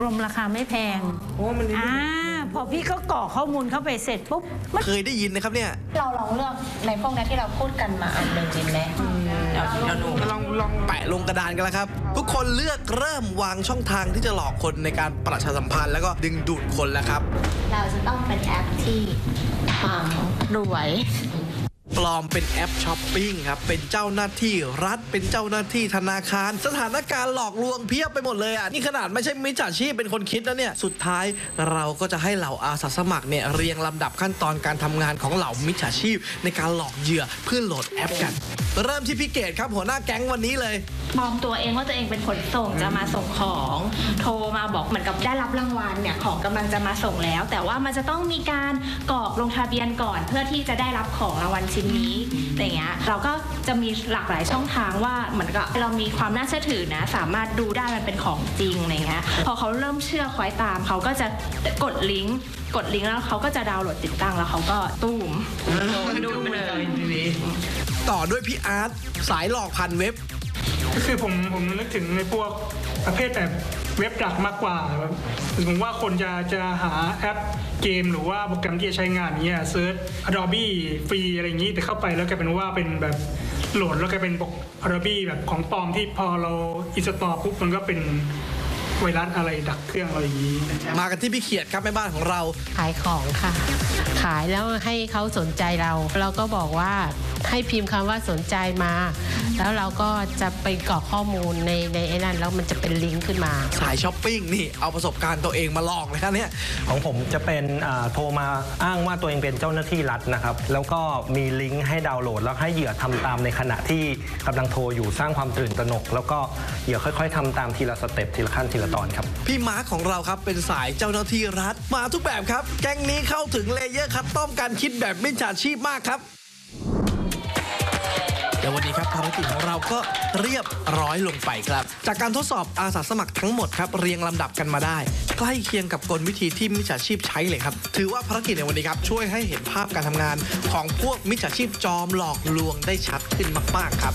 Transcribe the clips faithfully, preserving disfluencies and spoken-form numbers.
รวมราคาไม่แพงโอ้มันอ่าพอพี่ก็กรอกข้อมูลเข้าไปเสร็จปุ๊บเคยได้ยินนะครับเนี่ยเราลองเลือกในพวกนี้ที่เราพูดกันมาอันหนึ่งดีไหมเราลองลองลองแปะลงกระดานกันแล้วครับทุกคนเลือกเริ่มวางช่องทางที่จะหลอกคนในการประชาสัมพันธ์แล้วก็ดึงดูดคนแล้วครับเราจะต้องเป็นแอปที่ปังรวยปลอมเป็นแอปช้อปปิ้งครับเป็นเจ้าหน้าที่รัฐเป็นเจ้าหน้าที่ธนาคารสถานการณ์หลอกลวงเพียบไปหมดเลยอ่ะนี่ขนาดไม่ใช่มิจฉาชีพเป็นคนคิดนะเนี่ยสุดท้ายเราก็จะให้เหล่าอาสาสมัครเนี่ยเรียงลำดับขั้นตอนการทำงานของเหล่ามิจฉาชีพในการหลอกเหยื่อเพื่อโหลดแอปกันเริ่มที่พี่เกดครับหัวหน้าแก๊งวันนี้เลยปลอมตัวเองว่าตัวเองเป็นขนส่งจะมาส่งของโทรมาบอกเหมือนกับได้รับรางวัลเนี่ยของกำลังจะมาส่งแล้วแต่ว่ามันจะต้องมีการกรอกลงทะเบียนก่อนเพื่อที่จะได้รับของรางวัลชิ้นนี้อย่างเงี้ยเราก็จะมีหลากหลายช่องทางว่าเหมือนกับเรามีความน่าเชื่อถือนะสามารถดูได้มันเป็นของจริงอะไรเงี้ยพอเขาเริ่มเชื่อคอยตามเขาก็จะกดลิงก์กดลิงก์แล้วเขาก็จะดาวน์โหลดติดตั้งแล้วเขาก็ตูมดูเลยทีนี้ต่อด้วยพี่อาร์ตสายหลอกพันเว็บก็คือผมผมนึกถึงในพวกประเภทแบบเว็บดักมากกว่าครับผมว่าคนจะจะหาแอปเกมหรือว่าโปรแกรมที่จะใช้งานนี้เซิร์ช Adobe ฟรีอะไรอย่างนี้แต่เข้าไปแล้วกลายเป็นว่าเป็นแบบโหลดแล้วกลายเป็นปก Adobe แบบของปลอมที่พอเราอินสตอลปุ๊บมันก็เป็นไวรัสอะไรดักเครื่องอะไรอย่างนี้มากันที่พี่เขียดครับแม่บ้านของเราขายของค่ะขายแล้วให้เขาสนใจเราเราก็บอกว่าให้พิมพ์คำว่าสนใจมาแล้วเราก็จะไปกรอกข้อมูลในในไอ้นั่นแล้วมันจะเป็นลิงก์ขึ้นมาสายช้อปปิ้งนี่เอาประสบการณ์ตัวเองมาลองเลยครับเนี่ยของผมจะเป็นโทรมาอ้างว่าตัวเองเป็นเจ้าหน้าที่รัฐนะครับแล้วก็มีลิงก์ให้ดาวน์โหลดแล้วให้เหยื่อทำตามในขณะที่กำลังโทรอยู่สร้างความตื่นตระหนกแล้วก็เหยื่อค่อยๆทำตามทีละสเต็ปทีละขั้นทีละตอนครับพี่มาร์คของเราครับเป็นสายเจ้าหน้าที่รัฐมาทุกแบบครับแก๊งนี้เข้าถึงเลเยอร์คัสตอมการคิดแบบมิจฉาชีพมากครับเดี๋ยววันนี้ครับภารกิจของเราก็เรียบร้อยลงไปครับจากการทดสอบอาสาสมัครทั้งหมดครับเรียงลำดับกันมาได้ใกล้เคียงกับกลวิธีที่มิจฉาชีพใช้เลยครับถือว่าภารกิจในวันนี้ครับช่วยให้เห็นภาพการทำงานของพวกมิจฉาชีพจอมหลอกลวงได้ชัดขึ้นมากๆครับ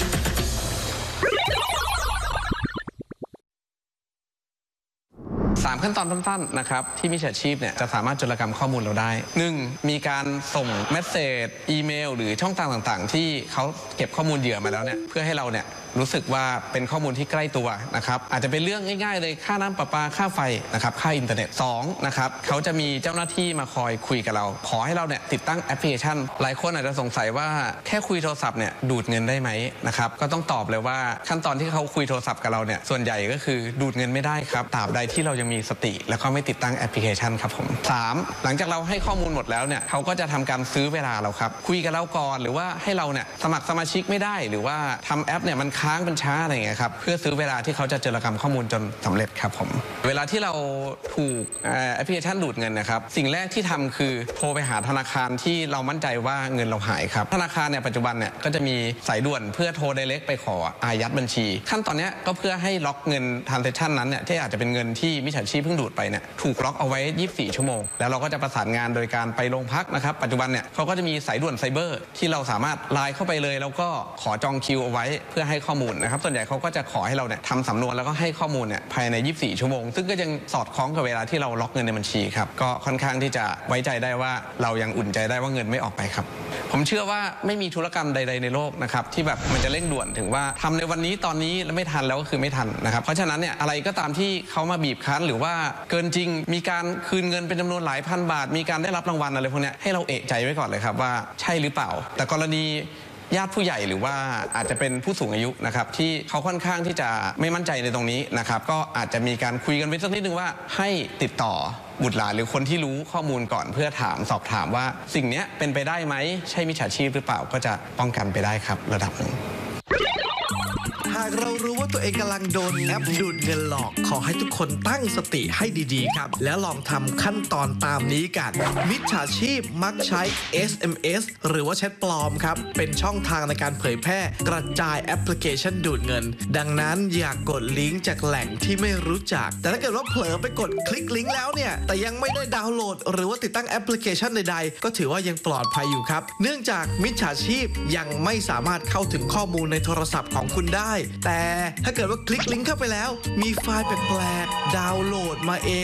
สามขั้นตอนสั้นๆนะครับที่มิจฉาชีพเนี่ยจะสามารถโจรกรรมข้อมูลเราได้ หนึ่ง มีการส่งเมสเสจอีเมลหรือช่องทางต่างๆที่เขาเก็บข้อมูลเหยื่อมาแล้วเนี่ยเพื่อให้เราเนี่ยรู้สึกว่าเป็นข้อมูลที่ใกล้ตัวนะครับอาจจะเป็นเรื่องง่ายๆเลยค่าน้ำประปาค่าไฟนะครับค่าอินเทอร์เน็ตสองนะครับเขาจะมีเจ้าหน้าที่มาคอยคุยกับเราขอให้เราเนี่ยติดตั้งแอปพลิเคชันหลายคนอาจจะสงสัยว่าแค่คุยโทรศัพท์เนี่ยดูดเงินได้ไหมนะครับก็ต้องตอบเลยว่าขั้นตอนที่เขาคุยโทรศัพท์กับเราเนี่ยส่วนใหญ่ก็คือดูดเงินไม่ได้ครับตราบใดที่เรายังมีสติแล้วก็ไม่ติดตั้งแอปพลิเคชันครับผมสามหลังจากเราให้ข้อมูลหมดแล้วเนี่ยเขาก็จะทำการซื้อเวลาเราครับคุยกับเราก่อนหรือว่าให้เราเนี่ยสมัครสมาชิกไม่ได้หรือว่าทำแอปเนี่ยมันค้างมันช้าอะไรครับเพื่อซื้อเวลาที่เขาจะโจรกรรมข้อมูลจนสำเร็จครับผมเวลาที่เราถูกแอปพลิเคชันดูดเงินนะครับสิ่งแรกที่ทำคือโทรไปหาธนาคารที่เรามั่นใจว่าเงินเราหายครับธนาคารเนี่ยปัจจุบันเนี่ยก็จะมีสายด่วนเพื่อโทรไดเรกไปขออายัดบัญชีขั้นตอนนี้ก็เพื่อให้ล็อกเงินทรานเซคชันนั้นเนี่ยที่อาจจะเป็นเงินที่มิจฉาชีพเพิ่งดูดไปเนี่ยถูกล็อกเอาไว้ยี่สิบสี่ชั่วโมงแล้วเราก็จะประสานงานโดยการไปโรงพักนะครับปัจจุบันเนี่ยเขาก็จะมีสายด่วนไซเบอร์ที่เราสามารถไลน์เข้าไปเลยแล้วก็ขอจองคิวเอาไว้เพื่อให้ข้อมูลนะครับส่วนใหญ่เขาก็จะขอให้เราเนี่ยทำสำนวนแล้วก็ให้ข้อมูลเนี่ยภายในยี่สิบสี่ชั่วโมงซึ่งก็ยังสอดคล้องกับเวลาที่เราล็อกเงินในบัญชีครับก็ค่อนข้างที่จะไว้ใจได้ว่าเรายังอุ่นใจได้ว่าเงินไม่ออกไปครับผมเชื่อว่าไม่มีธุรกรรมใดๆในโลกนะครับที่แบบมันจะเร่งด่วนถึงว่าทำในวันนี้ตอนนี้แล้วไม่ทันแล้วก็คือไม่ทันนะครับเพราะฉะนั้นเนี่ยอะไรก็ตามที่เขามาบีบคั้นหรือว่าเกินจริงมีการคืนเงินเป็นจำนวนหลายพันบาทมีการได้รับรางวัลอะไรพวกนี้ให้เราเอะใจไว้ก่อนเลยครับว่าใช่หรือเปล่าแต่กรณีญาติผู้ใหญ่หรือว่าอาจจะเป็นผู้สูงอายุนะครับที่เขาค่อนข้างที่จะไม่มั่นใจในตรงนี้นะครับก็อาจจะมีการคุยกันไว้สักนิดนึงว่าให้ติดต่อบุตรหลานหรือคนที่รู้ข้อมูลก่อนเพื่อถามสอบถามว่าสิ่งนี้เป็นไปได้ไหมใช่มิจฉาชีพหรือเปล่าก็จะป้องกันไปได้ครับระดับหนึ่งหากเรารู้ว่าตัวเองกำลังโดนแอปดูดเงินหลอกขอให้ทุกคนตั้งสติให้ดีๆครับแล้วลองทำขั้นตอนตามนี้กันมิจฉาชีพมักใช้ เอส เอ็ม เอส หรือว่าแชทปลอมครับเป็นช่องทางในการเผยแพร่กระจายแอปพลิเคชันดูดเงินดังนั้นอย่ากกดลิงก์จากแหล่งที่ไม่รู้จักแต่ถ้าเกิดว่าเผลอไปกดคลิกลิงก์แล้วเนี่ยแต่ยังไม่ได้ดาวน์โหลดหรือว่าติดตั้งแอปพลิเคชันใดๆก็ถือว่ายังปลอดภัยอยู่ครับเนื่องจากมิจฉาชีพยังไม่สามารถเข้าถึงข้อมูลในโทรศัพท์ของคุณได้แต่ถ้าเกิดว่าคลิกลิงก์เข้าไปแล้วมีไฟล์แปลกๆดาวน์โหลดมาเอง